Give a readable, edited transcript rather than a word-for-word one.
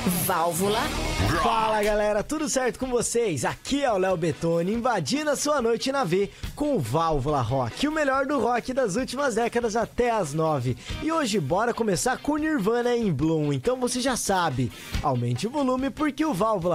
Válvula. Fala galera, tudo certo com vocês? Aqui é o Léo Bettoni, invadindo a sua noite na V com o Válvula Rock, o melhor do rock das últimas décadas até as 9. E hoje bora começar com Nirvana em Bloom, então você já sabe, aumente o volume porque o Válvula